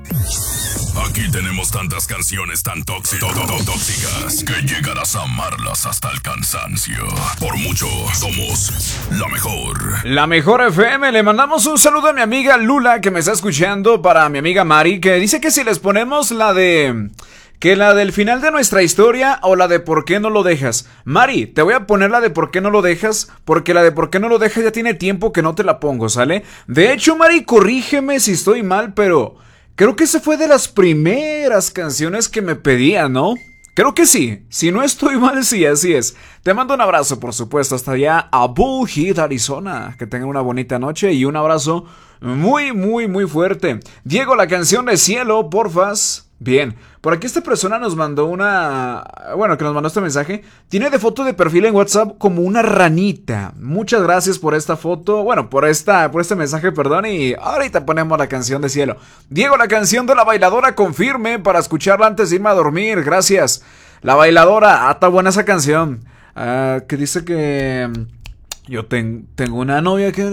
Aquí tenemos tantas canciones tan tóxicas que llegarás a amarlas hasta el cansancio. Por mucho, somos la mejor. La mejor FM. Le mandamos un saludo a mi amiga Lula, que me está escuchando, para mi amiga Mari, que dice que si les ponemos la del final de nuestra historia o la de ¿por qué no lo dejas? Mari, te voy a poner la de ¿por qué no lo dejas? Porque la de ¿por qué no lo dejas? Ya tiene tiempo que no te la pongo, ¿sale? De hecho, Mari, corrígeme si estoy mal, pero creo que esa fue de las primeras canciones que me pedían, ¿no? Creo que sí. Si no estoy mal, sí, así es. Te mando un abrazo, por supuesto, hasta allá a Bullhead, Arizona. Que tengan una bonita noche y un abrazo muy fuerte. Diego, la canción de Cielo, porfas. Bien, por aquí esta persona nos mandó que nos mandó este mensaje. Tiene de foto de perfil en WhatsApp como una ranita. Muchas gracias por esta foto, por este mensaje, perdón. Y ahorita ponemos la canción de Cielo. Diego, la canción de La Bailadora, confirme para escucharla antes de irme a dormir, gracias. La Bailadora, está buena esa canción. Que dice que yo tengo una novia que...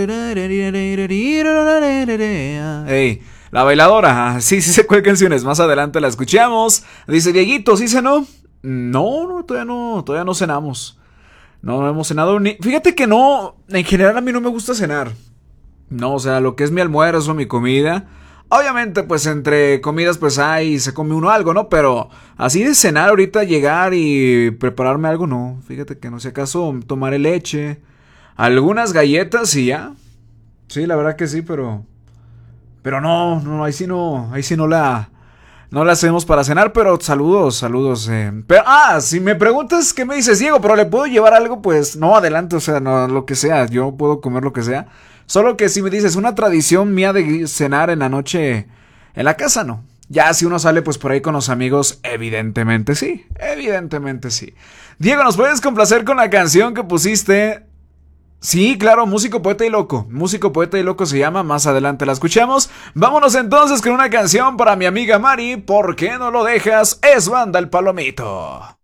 Ey, La Bailadora, sí sé cuál canción es, más adelante la escuchamos. Dice Dieguito, ¿sí cenó? No, todavía no cenamos. No hemos cenado ni... Fíjate que no, en general a mí no me gusta cenar. No, o sea, lo que es mi almuerzo, mi comida. Obviamente, pues entre comidas pues se come uno algo, ¿no? Pero así de cenar ahorita, llegar y prepararme algo, no. Fíjate que no, si acaso tomaré leche, algunas galletas y ya. Sí, la verdad que sí, pero no, ahí sí no la hacemos para cenar, pero saludos. Pero, si me preguntas qué me dices, Diego, pero le puedo llevar algo, pues no, adelante, o sea, no, lo que sea, yo puedo comer lo que sea. Solo que si me dices una tradición mía de cenar en la noche en la casa, no. Ya si uno sale pues por ahí con los amigos, evidentemente sí. Diego, ¿nos puedes complacer con la canción que pusiste? Sí, claro, Músico, Poeta y Loco. Músico, Poeta y Loco se llama, más adelante la escuchamos. Vámonos entonces con una canción para mi amiga Mari, ¿por qué no lo dejas? Es Banda El Palomito.